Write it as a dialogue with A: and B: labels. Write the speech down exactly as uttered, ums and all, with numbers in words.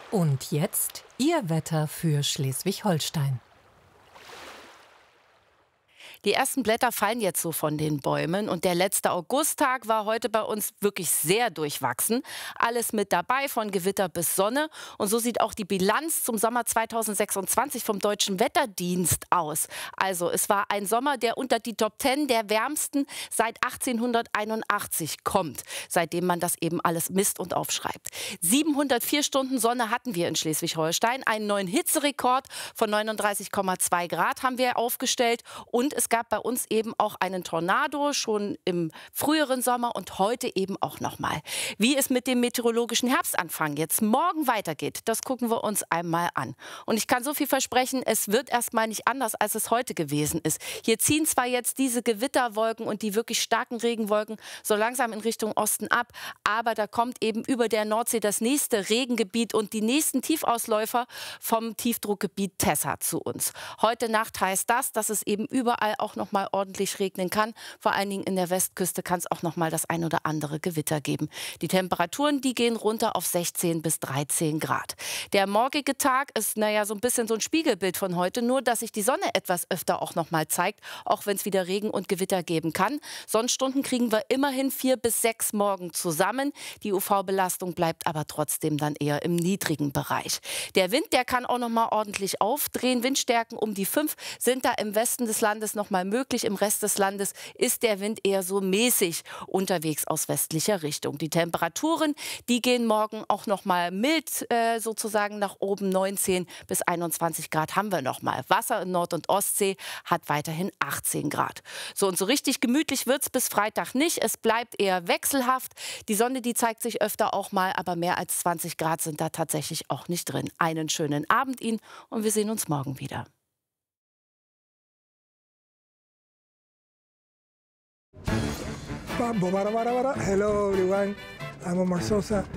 A: Und jetzt Ihr Wetter für Schleswig-Holstein.
B: Die ersten Blätter fallen jetzt so von den Bäumen und der letzte Augusttag war heute bei uns wirklich sehr durchwachsen. Alles mit dabei, von Gewitter bis Sonne. Und so sieht auch die Bilanz zum Sommer zweitausendsechsundzwanzig vom Deutschen Wetterdienst aus. Also es war ein Sommer, der unter die Top Ten der wärmsten seit achtzehnhunderteinundachtzig kommt, seitdem man das eben alles misst und aufschreibt. siebenhundertvier Stunden Sonne hatten wir in Schleswig-Holstein. Einen neuen Hitzerekord von neununddreißig Komma zwei Grad haben wir aufgestellt. Und es gab bei uns eben auch einen Tornado schon im früheren Sommer und heute eben auch noch mal. Wie es mit dem meteorologischen Herbstanfang jetzt morgen weitergeht, das gucken wir uns einmal an. Und ich kann so viel versprechen, es wird erstmal nicht anders, als es heute gewesen ist. Hier ziehen zwar jetzt diese Gewitterwolken und die wirklich starken Regenwolken so langsam in Richtung Osten ab, aber da kommt eben über der Nordsee das nächste Regengebiet und die nächsten Tiefausläufer vom Tiefdruckgebiet Tessa zu uns. Heute Nacht heißt das, dass es eben überall auch noch mal ordentlich regnen kann. Vor allen Dingen in der Westküste kann es auch noch mal das ein oder andere Gewitter geben. Die Temperaturen, die gehen runter auf sechzehn bis dreizehn Grad. Der morgige Tag ist, naja, so ein bisschen so ein Spiegelbild von heute, nur dass sich die Sonne etwas öfter auch noch mal zeigt, auch wenn es wieder Regen und Gewitter geben kann. Sonnenstunden kriegen wir immerhin vier bis sechs morgen zusammen. Die U V-Belastung bleibt aber trotzdem dann eher im niedrigen Bereich. Der Wind, der kann auch noch mal ordentlich aufdrehen. Windstärken um die fünf sind da im Westen des Landes noch mal möglich. Im Rest des Landes ist der Wind eher so mäßig unterwegs aus westlicher Richtung. Die Temperaturen, die gehen morgen auch noch mal mild äh, sozusagen nach oben. neunzehn bis einundzwanzig Grad haben wir noch mal. Wasser in Nord- und Ostsee hat weiterhin achtzehn Grad. So und so richtig gemütlich wird es bis Freitag nicht. Es bleibt eher wechselhaft. Die Sonne, die zeigt sich öfter auch mal, aber mehr als zwanzig Grad sind da tatsächlich auch nicht drin. Einen schönen Abend Ihnen und wir sehen uns morgen wieder.
C: Bara, bara, bara. Hello everyone, I'm Omar Sosa.